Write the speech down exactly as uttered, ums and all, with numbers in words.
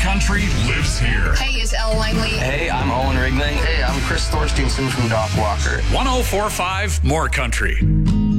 Country lives here. Hey, it's Elle Langley. Hey, I'm Owen Rigling. Hey, I'm Chris Thorstenson from Doc Walker. one oh four point five More Country.